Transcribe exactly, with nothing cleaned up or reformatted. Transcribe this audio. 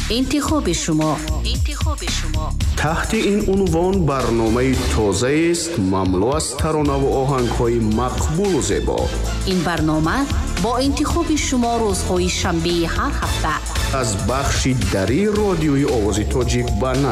انتخاب شما انتخاب شما تحت این عنوان برنامه تازه است مملو از ترانه و آهنگ‌های مقبول و زیبا. این برنامه با انتخاب شما روزهای شنبه هر هفته از بخش دری رادیوی آواز تاجیک به